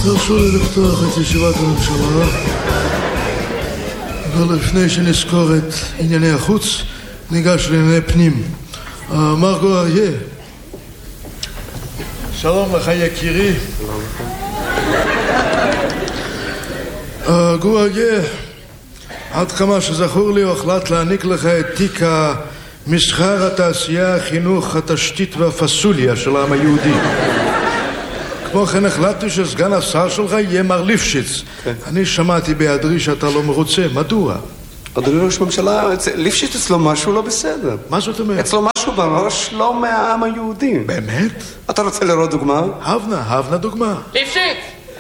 תרשו לי לפתוח את ישיבת הממשלה, ולפני שנזכור את ענייני החוץ, ניגש לענייני פנים. מרגו אריה. שלום לך יקירי. גור אריה, עד כמה שזכור לי, הוחלט להעניק לך את תיק המסחר, התעשייה, החינוך, התשתית והפסוליה של העם היהודי. כמו כן החלטתי שסגן השר שלך יהיה מר ליפשיץ. אני שמעתי בהיעדרי שאתה לא מרוצה. מדוע? אדוני ראש הממשלה, ליפשיץ אצלו משהו לא בסדר. מה זאת אומרת? אצלו משהו בראש לא מהעם היהודי. באמת? אתה רוצה לראות דוגמה? הבנה דוגמה. ליפשיץ!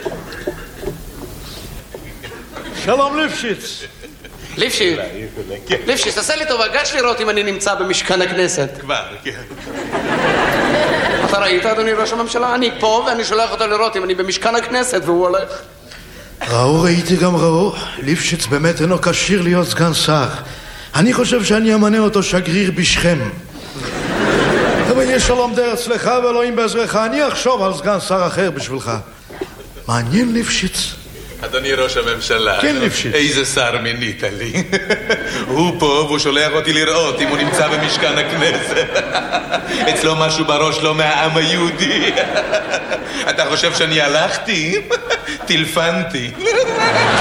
שלום ליפשיץ. ליפשיץ, תעשה לי טובה, גש לראות אם אני נמצא במשכן הכנסת. כבר, כן. אתה ראית, אדוני ראש הממשלה? אני פה ואני שולח אותו לראות אם אני במשכן הכנסת והוא הולך. ראיתי גם ראו. ליפשיץ באמת אינו כשיר להיות סגן שר. אני חושב שאני אמנה אותו שגריר בשכם. אבל יש שלום דר אצלך ואלוהים בעזרך. אני אחשוב על סגן שר אחר בשבילך. מעניין ליפשיץ. אדוני ראש הממשלה, כן, ליפשיץ. איזה שר מינית לי. הוא פה והוא שולח אותי לראות אם הוא נמצא במשכן הכנסת. אצלו משהו בראש לא מהעם היהודי. אתה חושב שאני הלכתי? טלפנתי.